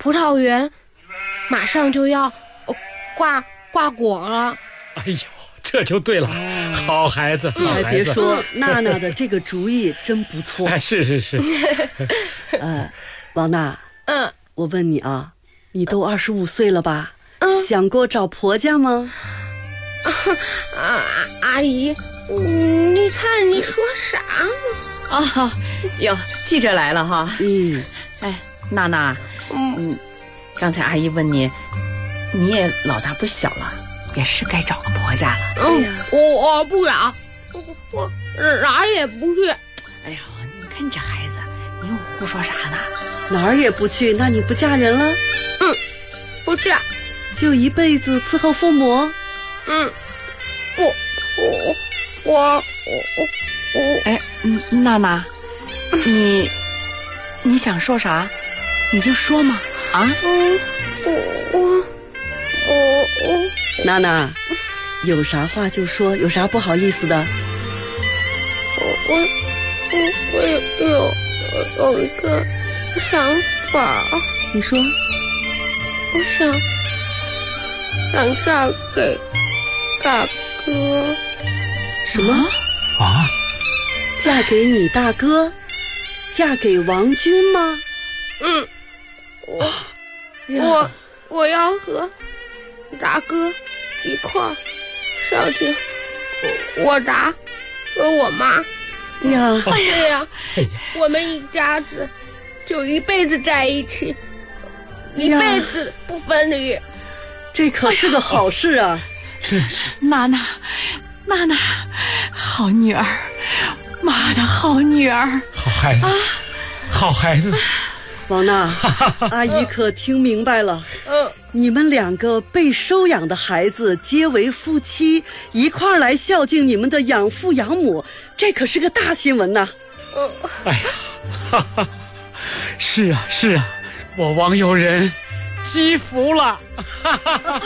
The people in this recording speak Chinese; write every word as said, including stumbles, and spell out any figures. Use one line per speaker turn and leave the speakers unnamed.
葡萄园马上就要挂挂果了。
哎呦，这就对了，哦、好孩子，好孩子。
还别说，娜娜的这个主意真不错。
哎、是是是。
呃，王娜，
嗯，
我问你啊，你都二十五岁了吧？嗯，想过找婆家吗？
啊，阿姨，你看你说啥
呢？啊，哟，记着来了哈。
嗯，
哎，娜娜，嗯，刚才阿姨问你，你也老大不小了，也是该找个婆家了。
嗯，我我不找，我我哪儿也不去。
哎呀，你看你这孩子，你又胡说啥呢？
哪儿也不去，那你不嫁人了？
嗯，不嫁，
就一辈子伺候父母。
嗯，不，我我我我我，
哎，娜娜，你你想说啥，你就说嘛。啊？
嗯，我我我我，
娜娜，有啥话就说，有啥不好意思的？
我我我我有有有一个想法。
你说。
我想想嫁给大哥。
什么？
啊？
嫁给你大哥？嫁给王军吗？
嗯，我、啊、我我要和大哥一块儿孝敬我达和我妈。
呀，
对呀，我们一家子就一辈子在一起，一辈子不分离。
这可是个好事啊！
是是，
娜娜，娜娜，好女儿，妈的好女儿，
好孩子，啊、好孩子。
王娜，阿姨可听明白了。
嗯，
你们两个被收养的孩子结为夫妻，一块儿来孝敬你们的养父养母，这可是个大新闻呐！
嗯，
哎呀，哈哈，是啊是啊，我王友仁积福了。哈哈哈。